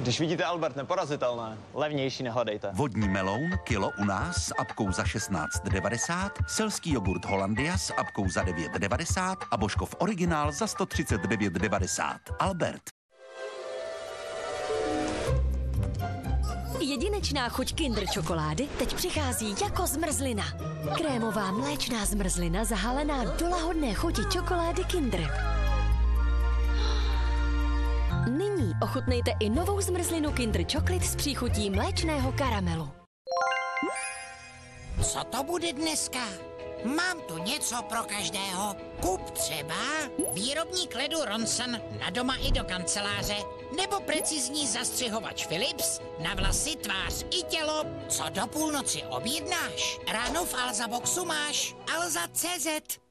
Když vidíte Albert neporazitelné, levnější nehledejte. Vodní meloun kilo u nás s apkou za 16,90, selský jogurt Hollandia s apkou za 9,90 a Božkov originál za 139,90. Albert. Jedinečná chuť Kinder čokolády teď přichází jako zmrzlina. Krémová mléčná zmrzlina zahalená do lahodné chuti čokolády Kinder. Nyní ochutnejte i novou zmrzlinu Kinder Chocolate s příchutí mléčného karamelu. Co to bude dneska? Mám tu něco pro každého. Kup třeba výrobník ledu Ronson na doma i do kanceláře, nebo precizní zastřihovač Philips na vlasy, tvář i tělo. Co do půlnoci objednáš? Ráno v Alza Boxu máš Alza.cz.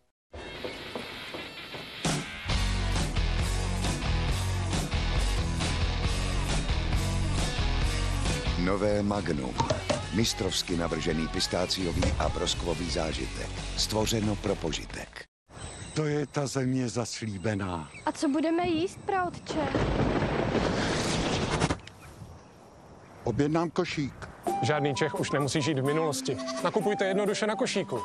Nové Magnum. Mistrovsky navržený pistáciový a broskvový zážitek. Stvořeno pro požitek. To je ta země zaslíbená. A co budeme jíst, praotče? Objednám košík. Žádný Čech už nemusí žít v minulosti. Nakupujte jednoduše na košíku.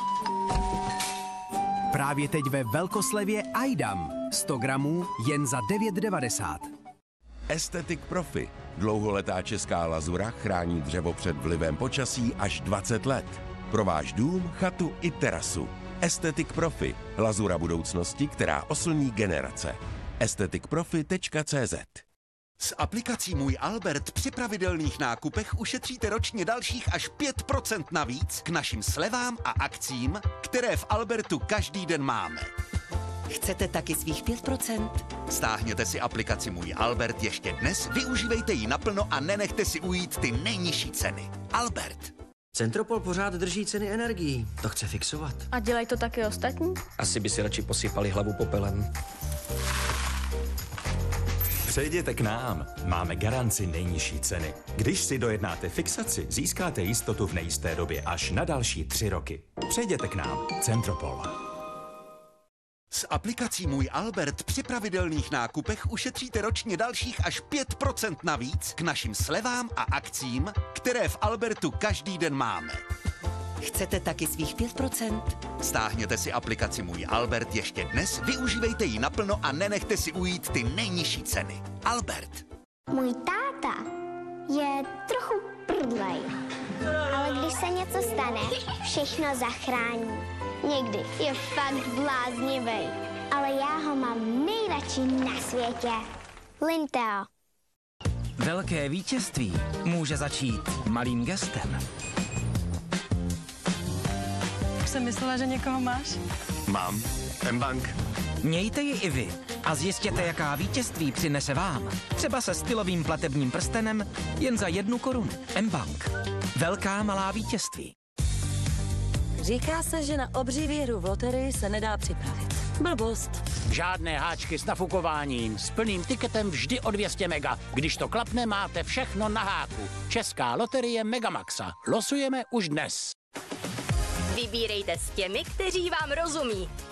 Právě teď ve velkoslevě Aidam. 100 gramů jen za 9,90. Estetik Profi. Dlouholetá česká lazura chrání dřevo před vlivem počasí až 20 let. Pro váš dům, chatu i terasu. Estetik Profi. Lazura budoucnosti, která oslní generace. estetikprofi.cz. S aplikací Můj Albert při pravidelných nákupech ušetříte ročně dalších až 5% navíc k našim slevám a akcím, které v Albertu každý den máme. Chcete taky svých 5%? Stáhněte si aplikaci Můj Albert ještě dnes, využívejte ji naplno a nenechte si ujít ty nejnižší ceny. Albert. Centropol pořád drží ceny energií. To chce fixovat. A dělají to taky ostatní? Asi by si radši posypali hlavu popelem. Přejděte k nám. Máme garanci nejnižší ceny. Když si dojednáte fixaci, získáte jistotu v nejisté době až na další 3 roky. Přejděte k nám. Centropol. S aplikací Můj Albert při pravidelných nákupech ušetříte ročně dalších až 5% navíc k našim slevám a akcím, které v Albertu každý den máme. Chcete taky svých 5%? Stáhněte si aplikaci Můj Albert ještě dnes, využívejte ji naplno a nenechte si ujít ty nejnižší ceny. Albert. Můj táta je trochu prdlej, ale když se něco stane, všechno zachrání. Někdy je fakt bláznivý, ale já ho mám nejradši na světě. Linteo. Velké vítězství může začít malým gestem. Už jsem myslela, že někoho máš. Mám. mBank. Mějte ji i vy a zjistěte, jaká vítězství přinese vám. Třeba se stylovým platebním prstenem jen za 1 korunu. mBank. Velká malá vítězství. Říká se, že na obří výhru v loterii se nedá připravit. Blbost. Žádné háčky s nafukováním, s plným tiketem vždy o 200 mega. Když to klapne, máte všechno na háku. Česká loterie Megamaxa. Losujeme už dnes. Vybírejte s těmi, kteří vám rozumí.